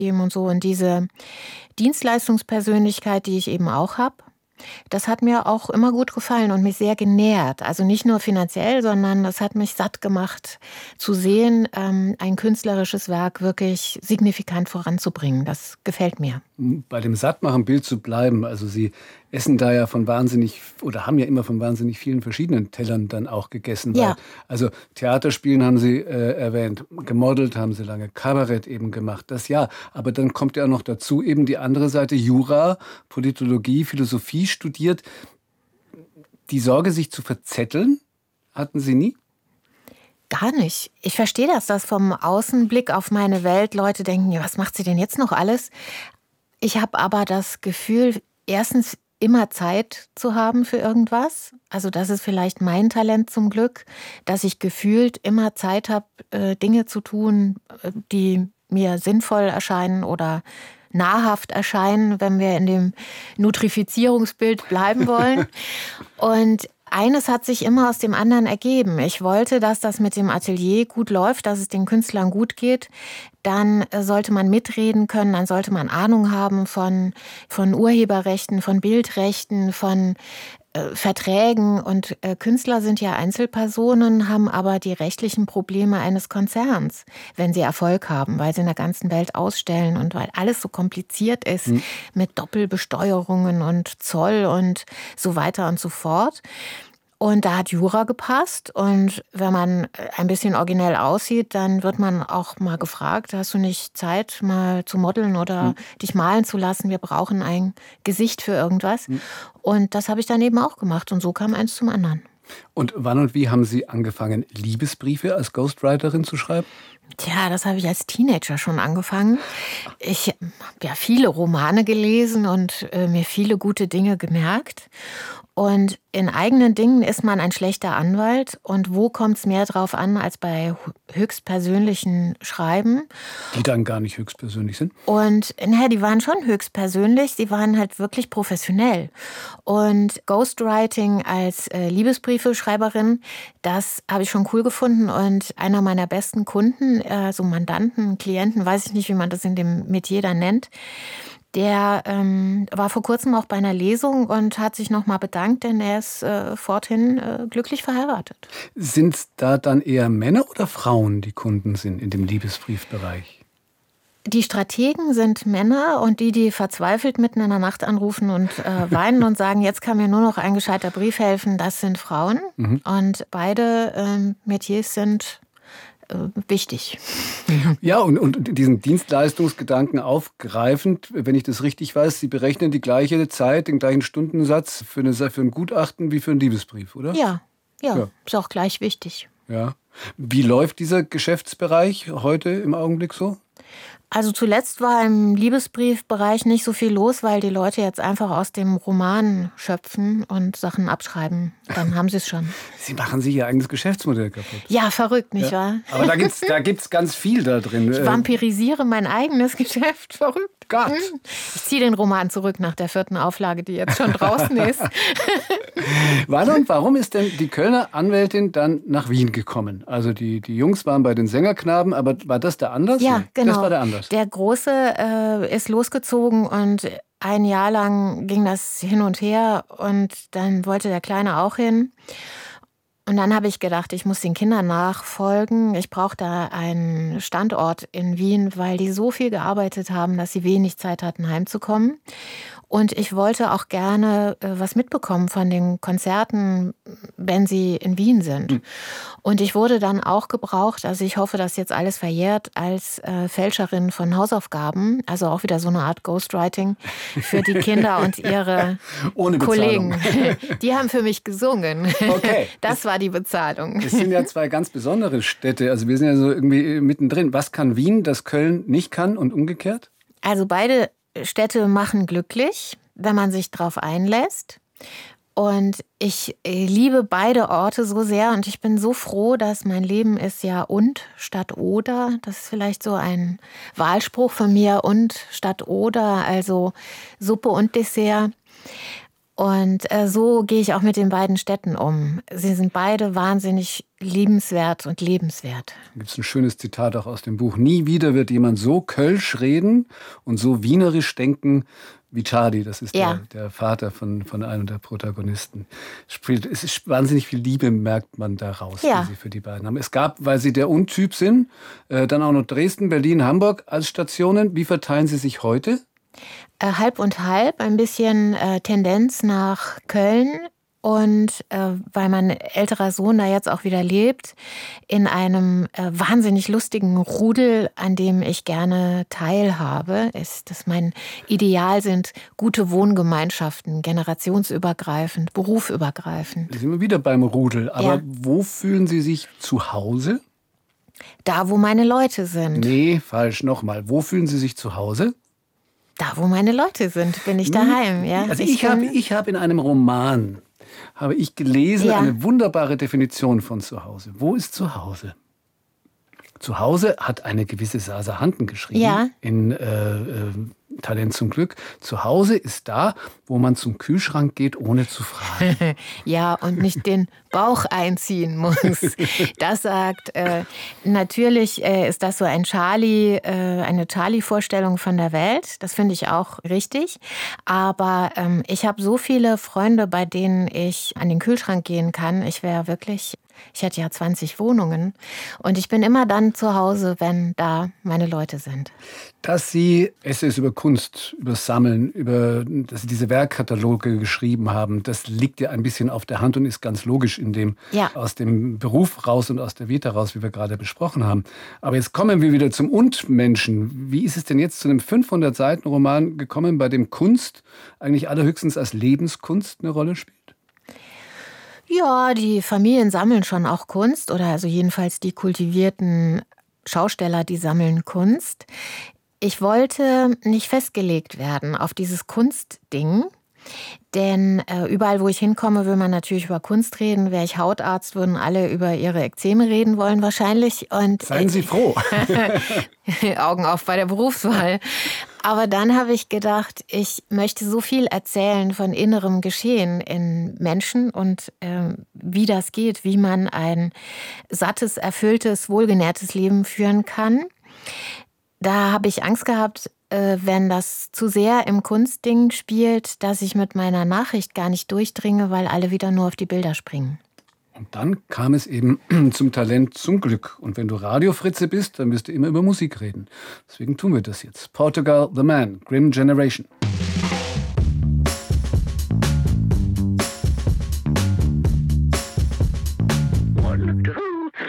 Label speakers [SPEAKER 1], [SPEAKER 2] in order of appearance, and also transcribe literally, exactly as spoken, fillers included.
[SPEAKER 1] und so. Und diese Dienstleistungspersönlichkeit, die ich eben auch habe, das hat mir auch immer gut gefallen und mich sehr genährt. Also nicht nur finanziell, sondern das hat mich satt gemacht, zu sehen, ähm, ein künstlerisches Werk wirklich signifikant voranzubringen. Das gefällt mir.
[SPEAKER 2] Bei dem Sattmachen-Bild zu bleiben, also Sie essen da ja von wahnsinnig, oder haben ja immer von wahnsinnig vielen verschiedenen Tellern dann auch gegessen.
[SPEAKER 1] Ja.
[SPEAKER 2] Weil, also Theaterspielen haben Sie äh, erwähnt, gemodelt haben Sie lange, Kabarett eben gemacht, das ja. Aber dann kommt ja auch noch dazu eben die andere Seite, Jura, Politologie, Philosophie studiert. Die Sorge, sich zu verzetteln, hatten Sie nie?
[SPEAKER 1] Gar nicht. Ich verstehe das, dass vom Außenblick auf meine Welt Leute denken, ja, was macht sie denn jetzt noch alles? Ich habe aber das Gefühl, erstens immer Zeit zu haben für irgendwas. Also das ist vielleicht mein Talent zum Glück, dass ich gefühlt immer Zeit habe, Dinge zu tun, die mir sinnvoll erscheinen oder nahrhaft erscheinen, wenn wir in dem Nutrifizierungsbild bleiben wollen. Und eines hat sich immer aus dem anderen ergeben. Ich wollte, dass das mit dem Atelier gut läuft, dass es den Künstlern gut geht. Dann sollte man mitreden können, dann sollte man Ahnung haben von, von Urheberrechten, von Bildrechten, von äh, Verträgen. Und äh, Künstler sind ja Einzelpersonen, haben aber die rechtlichen Probleme eines Konzerns, wenn sie Erfolg haben, weil sie in der ganzen Welt ausstellen und weil alles so kompliziert ist mhm. mit Doppelbesteuerungen und Zoll und so weiter und so fort. Und da hat Jura gepasst. Und wenn man ein bisschen originell aussieht, dann wird man auch mal gefragt, hast du nicht Zeit, mal zu modeln oder mhm. dich malen zu lassen? Wir brauchen ein Gesicht für irgendwas. Mhm. Und das habe ich dann eben auch gemacht. Und so kam eins zum anderen.
[SPEAKER 2] Und wann und wie haben Sie angefangen, Liebesbriefe als Ghostwriterin zu schreiben?
[SPEAKER 1] Tja, das habe ich als Teenager schon angefangen. Ich habe ja viele Romane gelesen und äh, mir viele gute Dinge gemerkt. Und in eigenen Dingen ist man ein schlechter Anwalt. Und wo kommt es mehr drauf an als bei höchstpersönlichen Schreiben?
[SPEAKER 2] Die dann gar nicht höchstpersönlich sind?
[SPEAKER 1] Und naja, die waren schon höchstpersönlich, die waren halt wirklich professionell. Und Ghostwriting als äh, Liebesbriefe-Schreiberin, das habe ich schon cool gefunden. Und einer meiner besten Kunden, äh, so Mandanten, Klienten, weiß ich nicht, wie man das in dem Metier dann nennt, der ähm, war vor kurzem auch bei einer Lesung und hat sich nochmal bedankt, denn er ist äh, forthin äh, glücklich verheiratet.
[SPEAKER 2] Sind es da dann eher Männer oder Frauen, die Kunden sind in dem Liebesbriefbereich?
[SPEAKER 1] Die Strategen sind Männer und die, die verzweifelt mitten in der Nacht anrufen und äh, weinen und sagen, jetzt kann mir nur noch ein gescheiter Brief helfen, das sind Frauen. Mhm. Und beide äh, Metiers sind wichtig.
[SPEAKER 2] Ja, und, und diesen Dienstleistungsgedanken aufgreifend, wenn ich das richtig weiß, Sie berechnen die gleiche Zeit, den gleichen Stundensatz für, eine, für ein Gutachten wie für einen Liebesbrief, oder?
[SPEAKER 1] Ja, ja, ja, ist auch gleich wichtig.
[SPEAKER 2] Ja. Wie läuft dieser Geschäftsbereich heute im Augenblick so?
[SPEAKER 1] Also zuletzt war im Liebesbriefbereich nicht so viel los, weil die Leute jetzt einfach aus dem Roman schöpfen und Sachen abschreiben. Dann haben sie es schon.
[SPEAKER 2] Sie machen sich Ihr eigenes Geschäftsmodell kaputt.
[SPEAKER 1] Ja, verrückt, nicht ja. wahr?
[SPEAKER 2] Aber da gibt's, da gibt's ganz viel da drin.
[SPEAKER 1] Ich vampirisiere mein eigenes Geschäft. Verrückt.
[SPEAKER 2] Gott.
[SPEAKER 1] Ich ziehe den Roman zurück nach der vierten Auflage, die jetzt schon draußen ist.
[SPEAKER 2] Und warum ist denn die Kölner Anwältin dann nach Wien gekommen? Also die, die Jungs waren bei den Sängerknaben, aber war das der Anlass?
[SPEAKER 1] Ja, genau.
[SPEAKER 2] Das war der Anlass.
[SPEAKER 1] Der Große äh, ist losgezogen und ein Jahr lang ging das hin und her und dann wollte der Kleine auch hin. Und dann habe ich gedacht, ich muss den Kindern nachfolgen. Ich brauche da einen Standort in Wien, weil die so viel gearbeitet haben, dass sie wenig Zeit hatten, heimzukommen. Und ich wollte auch gerne äh, was mitbekommen von den Konzerten, wenn sie in Wien sind. Mhm. Und ich wurde dann auch gebraucht, also ich hoffe, dass jetzt alles verjährt, als äh, Fälscherin von Hausaufgaben. Also auch wieder so eine Art Ghostwriting für die Kinder und ihre
[SPEAKER 2] Ohne
[SPEAKER 1] Kollegen. Die haben für mich gesungen.
[SPEAKER 2] Okay.
[SPEAKER 1] Das war die Bezahlung.
[SPEAKER 2] Es sind ja zwei ganz besondere Städte. Also wir sind ja so irgendwie mittendrin. Was kann Wien, das Köln nicht kann und umgekehrt?
[SPEAKER 1] Also beide Städte machen glücklich, wenn man sich drauf einlässt. Und ich liebe beide Orte so sehr und ich bin so froh, dass mein Leben ist ja und statt oder. Das ist vielleicht so ein Wahlspruch von mir, und statt oder, also Suppe und Dessert. Und äh, so gehe ich auch mit den beiden Städten um. Sie sind beide wahnsinnig liebenswert und lebenswert.
[SPEAKER 2] Da gibt es ein schönes Zitat auch aus dem Buch. Nie wieder wird jemand so kölsch reden und so wienerisch denken wie Charlie. Das ist
[SPEAKER 1] ja.
[SPEAKER 2] der, der Vater von, von einem der Protagonisten. Es ist wahnsinnig viel Liebe, merkt man daraus,
[SPEAKER 1] ja.
[SPEAKER 2] die sie für die beiden haben. Es gab, weil sie der Untyp sind, äh, dann auch noch Dresden, Berlin, Hamburg als Stationen. Wie verteilen sie sich heute?
[SPEAKER 1] Äh, halb und halb, ein bisschen äh, Tendenz nach Köln. Und äh, weil mein älterer Sohn da jetzt auch wieder lebt, in einem äh, wahnsinnig lustigen Rudel, an dem ich gerne teilhabe, ist das mein Ideal sind gute Wohngemeinschaften, generationsübergreifend, berufsübergreifend.
[SPEAKER 2] Da sind wir wieder beim Rudel. Aber
[SPEAKER 1] ja.
[SPEAKER 2] wo fühlen Sie sich zu Hause?
[SPEAKER 1] Da, wo meine Leute sind.
[SPEAKER 2] Nee, falsch. Nochmal. Wo fühlen Sie sich zu Hause?
[SPEAKER 1] Da, wo meine Leute sind, bin ich daheim. Ja?
[SPEAKER 2] Also ich, ich habe ich hab in einem Roman, habe ich gelesen, ja. eine wunderbare Definition von Zuhause. Wo ist Zuhause? Zuhause hat eine gewisse Sasa Handen geschrieben,
[SPEAKER 1] ja.
[SPEAKER 2] in äh, äh, Talent zum Glück. Zuhause ist da, wo man zum Kühlschrank geht, ohne zu fragen.
[SPEAKER 1] Ja, und nicht den Bauch einziehen muss. Das sagt, äh, natürlich äh, ist das so ein Charlie, äh, eine Charlie-Vorstellung von der Welt. Das finde ich auch richtig. Aber ähm, ich habe so viele Freunde, bei denen ich an den Kühlschrank gehen kann. Ich wäre wirklich... Ich hatte ja zwanzig Wohnungen und ich bin immer dann zu Hause, wenn da meine Leute sind.
[SPEAKER 2] Dass Sie Essays über Kunst, über Sammeln, über, dass Sie diese Werkkataloge geschrieben haben, das liegt ja ein bisschen auf der Hand und ist ganz logisch in dem,
[SPEAKER 1] ja.
[SPEAKER 2] aus dem Beruf raus und aus der Vita raus, wie wir gerade besprochen haben. Aber jetzt kommen wir wieder zum Und-Menschen. Wie ist es denn jetzt zu einem fünfhundert-Seiten-Roman gekommen, bei dem Kunst eigentlich allerhöchstens als Lebenskunst eine Rolle spielt?
[SPEAKER 1] Ja, die Familien sammeln schon auch Kunst oder also jedenfalls die kultivierten Schausteller, die sammeln Kunst. Ich wollte nicht festgelegt werden auf dieses Kunstding, denn äh, überall, wo ich hinkomme, will man natürlich über Kunst reden. Wäre ich Hautarzt, würden alle über ihre Ekzeme reden wollen wahrscheinlich. Und,
[SPEAKER 2] Seien Sie froh.
[SPEAKER 1] Augen auf bei der Berufswahl. Aber dann habe ich gedacht, ich möchte so viel erzählen von innerem Geschehen in Menschen und äh, wie das geht, wie man ein sattes, erfülltes, wohlgenährtes Leben führen kann. Da habe ich Angst gehabt, äh, wenn das zu sehr im Kunstding spielt, dass ich mit meiner Nachricht gar nicht durchdringe, weil alle wieder nur auf die Bilder springen.
[SPEAKER 2] Und dann kam es eben zum Talent zum Glück. Und wenn du Radiofritze bist, dann wirst du immer über Musik reden. Deswegen tun wir das jetzt. Portugal, The Man, Grim Generation.